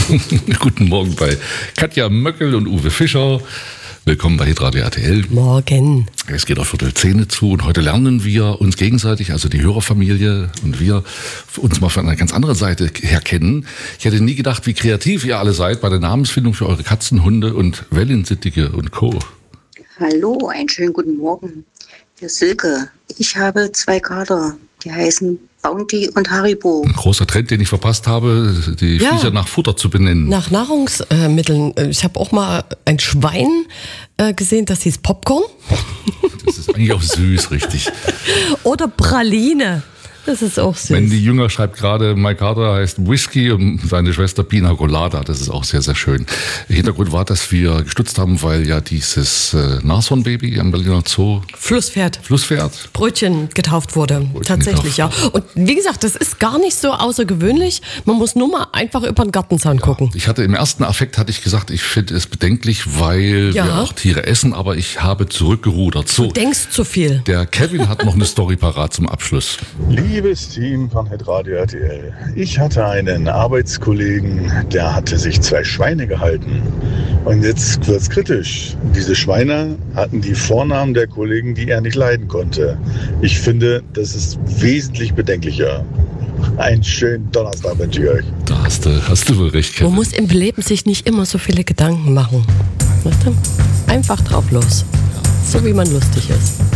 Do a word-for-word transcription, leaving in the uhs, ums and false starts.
Guten Morgen bei Katja Möckel und Uwe Fischer. Willkommen bei Hitradio R T L. Morgen. Es geht auf Viertel Zähne zu und heute lernen wir uns gegenseitig, also die Hörerfamilie und wir, uns mal von einer ganz anderen Seite her kennen. Ich hätte nie gedacht, wie kreativ ihr alle seid bei der Namensfindung für eure Katzen, Hunde und Wellensittige und Co. Hallo, einen schönen guten Morgen. Hier ist Silke. Ich habe zwei Kater, die heißen Bounty und Haribo. Ein großer Trend, den ich verpasst habe, die Ja. Viecher nach Futter zu benennen. Nach Nahrungsmitteln. Ich habe auch mal ein Schwein äh, gesehen, das hieß Popcorn. Das ist eigentlich auch süß, richtig. Oder Praline. Das ist auch süß. Mandy Jünger schreibt gerade, mein Kater heißt Whisky und seine Schwester Pina Colada. Das ist auch sehr, sehr schön. Hintergrund war, dass wir gestutzt haben, weil ja dieses äh, Nashornbaby am Berliner Zoo, Flusspferd. Flusspferd, Brötchen getauft wurde. Tatsächlich, getauft. ja. Und wie gesagt, das ist gar nicht so außergewöhnlich. Man muss nur mal einfach über den Gartenzaun gucken. ich hatte im ersten Affekt hatte ich gesagt, ich finde es bedenklich, weil Ja. wir auch Tiere essen, aber ich habe zurückgerudert. So, Du denkst zu viel. der Kevin hat noch eine Story parat zum Abschluss. Liebes Team von Hitradio R T L, ich hatte einen Arbeitskollegen, der hatte sich zwei Schweine gehalten. Und jetzt wird's kritisch. Diese Schweine hatten die Vornamen der Kollegen, die er nicht leiden konnte. Ich finde, das ist wesentlich bedenklicher. Einen schönen Donnerstag wünsche ich euch. Da hast du, hast du wohl recht, Man Kevin. muss im Leben sich nicht immer so viele Gedanken machen. Weißt du? Einfach drauf los. So wie man lustig ist.